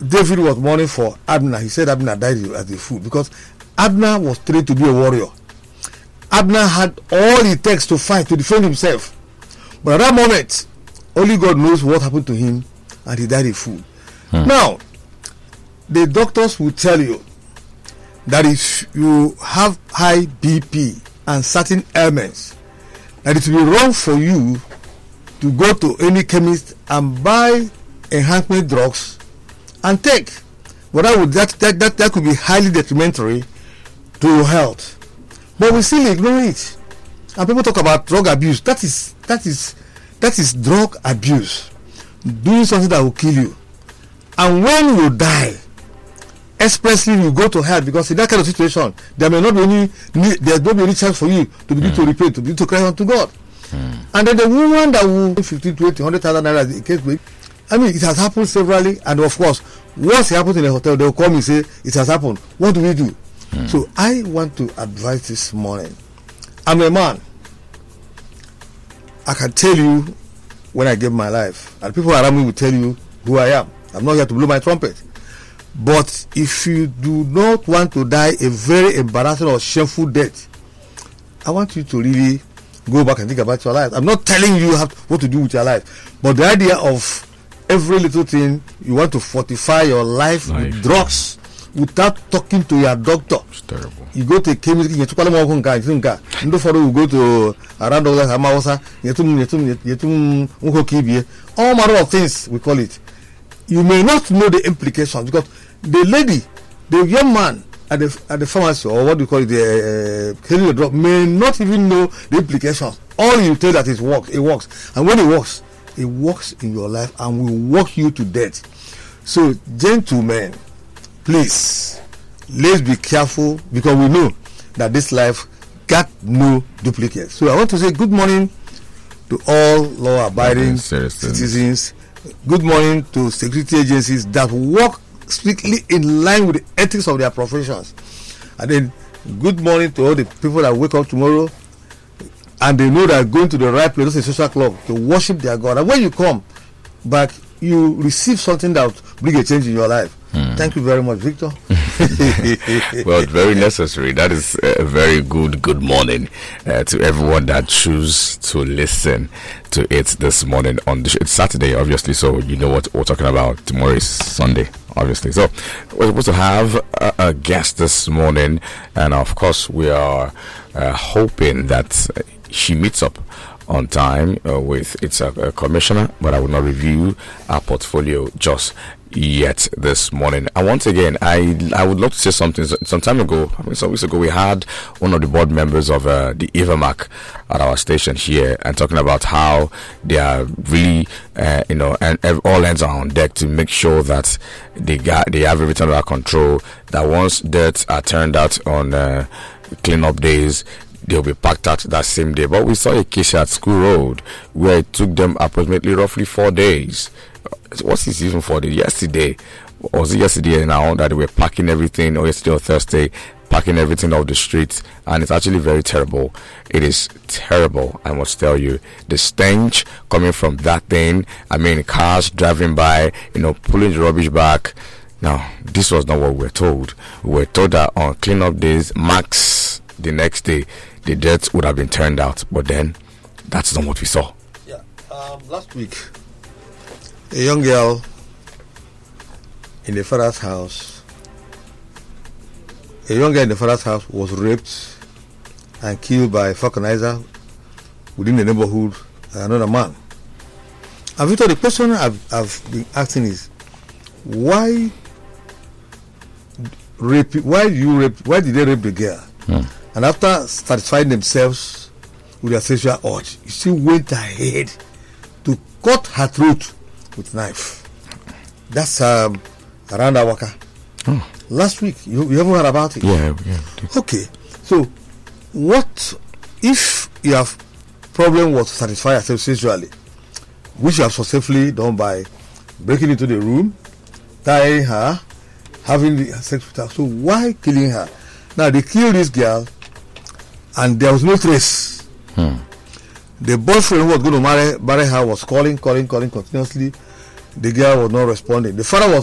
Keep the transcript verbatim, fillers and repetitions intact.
David was mourning for Abner, he said Abner died as a fool because Abner was trained to be a warrior. Abner had all it takes to fight, to defend himself. But at that moment, only God knows what happened to him, and he died a fool. Hmm. Now, the doctors will tell you that if you have high B P and certain ailments, that it will be wrong for you to go to any chemist and buy enhancement drugs and take. But that would that that, that, that could be highly detrimental to your health. But we still ignore it. And people talk about drug abuse. That is that is that is drug abuse. Doing something that will kill you. And when you die, expressly you go to hell, because in that kind of situation there may not be any there may not be any chance for you to begin mm. to repay, to begin to cry unto God. Mm. And then the woman that will fifteen, twenty, one hundred thousand naira in case with, I mean, it has happened severally, and of course, once it happens in a hotel, they will come and say it has happened. What do we do? Mm. So I want to advise this morning. I'm a man. I can tell you when I gave my life, and people around me will tell you who I am. I'm not here to blow my trumpet. But if you do not want to die a very embarrassing or shameful death, I want you to really go back and think about your life. I'm not telling you have what to do with your life, but the idea of every little thing you want to fortify your life, life. with drugs without talking to your doctor. It's terrible. You go to a chemist, you to you go to around all manner of things we call it. You may not know the implications, because the lady, the young man at the at the pharmacy, or what do you call it, the uh, selling the drug, may not even know the implications. All you tell that it works, it works, and when it works, it works in your life and will work you to death. So, gentlemen, please, let's be careful, because we know that this life got no duplicate. So I want to say good morning to all law-abiding citizens. Good morning to security agencies that work strictly in line with the ethics of their professions. And then good morning to all the people that wake up tomorrow and they know that going to the right place, a social club, to worship their God. And when you come back, you receive something that will bring a change in your life. Hmm. Thank you very much, Victor. Well, very necessary. That is a very good good morning uh, to everyone that choose to listen to it this morning. On the sh- it's Saturday, obviously, so you know what we're talking about. Tomorrow is Sunday, obviously. So we're supposed to have a, a guest this morning, and of course, we are uh, hoping that she meets up on time uh, with its uh, uh, commissioner, but I will not review our portfolio just yet this morning. And once again, I I would love to say something. Some time ago, I mean, some weeks ago, we had one of the board members of uh, the Evermac at our station here, and talking about how they are really, uh, you know, and all hands are on deck to make sure that they got they have everything under control. That once dirt are turned out on uh, cleanup days, they'll be packed out that same day. But we saw a case at School Road where it took them approximately roughly four days. What's this even for? Yesterday, or was it yesterday now that they were packing everything, or yesterday or Thursday, packing everything off the streets, and it's actually very terrible. It is terrible, I must tell you. The stench coming from that thing, I mean, cars driving by, you know, pulling the rubbish back. Now, this was not what we were told. We were told that on cleanup days, max the next day, the dirt would have been turned out, but then that's not what we saw. Yeah, um, last week, a young girl in the father's house, a young girl in the father's house was raped and killed by a vulcanizer within the neighborhood by another man. And Victor, the question I've, I've been asking is, why rape? Why you rape? Why did they rape the girl? Hmm. And after satisfying themselves with their sexual urge, you still went ahead to cut her throat with knife. That's um, around Awaka. Oh. Last week, you, you haven't heard about it? Yeah, yeah. Okay, so what if you have problem was to satisfy yourself sexually, which you have successfully done by breaking into the room, tying her, having the sex with her? So why killing her? Now they killed this girl, and there was no trace. Hmm. The boyfriend who was going to marry, marry her was calling, calling, calling continuously. The girl was not responding. The father was